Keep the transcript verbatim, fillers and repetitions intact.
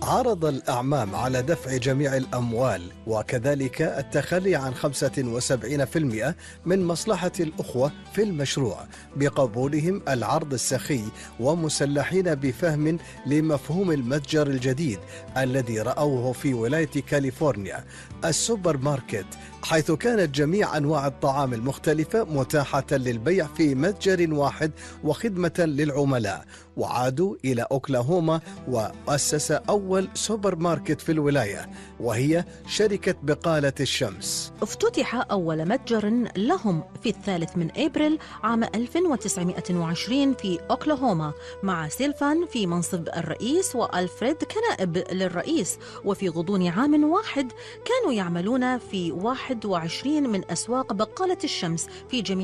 عرض الأعمام على دفع جميع الأموال وكذلك التخلي عن خمسة وسبعين بالمئة من مصلحة الأخوة في المشروع بقبولهم العرض السخي ومسلحين بفهم لمفهوم المتجر الجديد الذي رأوه في ولاية كاليفورنيا، السوبر ماركت، حيث كانت جميع أنواع الطعام المختلفة متاحة للبيع في متجر واحد وخدمة للعملاء. وعادوا إلى أوكلاهوما وأسس أول سوبر ماركت في الولاية وهي شركة بقالة الشمس. افتتح أول متجر لهم في الثالث من أبريل عام ألف وتسعمائة وعشرين في أوكلاهوما مع سيلفان في منصب الرئيس وألفريد كنائب للرئيس، وفي غضون عام واحد كانوا يعملون في واحد وعشرين من أسواق بقالة الشمس في جميع